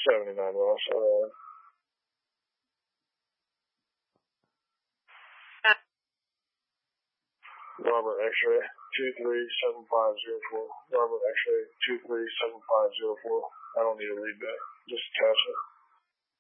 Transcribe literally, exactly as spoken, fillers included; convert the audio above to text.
seventy-nine miles. Uh, Robert X-ray two three seven five zero four. Robert X-ray two three seven five zero four. I don't need to lead that. Just attach it.